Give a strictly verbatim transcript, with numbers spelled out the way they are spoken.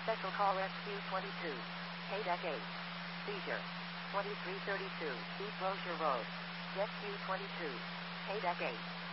Special call S Q twenty-two. K D E C eight. Seizure. twenty-three thirty-two. East Rozier Road. Jet Q twenty-two. K D E C eight.